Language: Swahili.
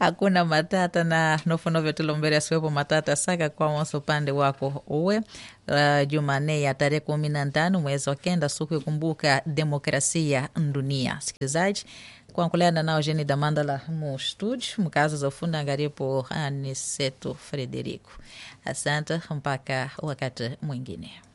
hakuna matata na nofono vyetulombele asiwepo matata saka kwa mwaso upande wako uwe Jumanne ya tarehe 15 mwezi wa kenda siku kumbuka demokrasia dunia. Sikilizaji kwa kuleana nao Jeni Damandala mu studio mkazo za ufunda angaripo Aniseto Frederico. Asante mpaka wakati mwingine.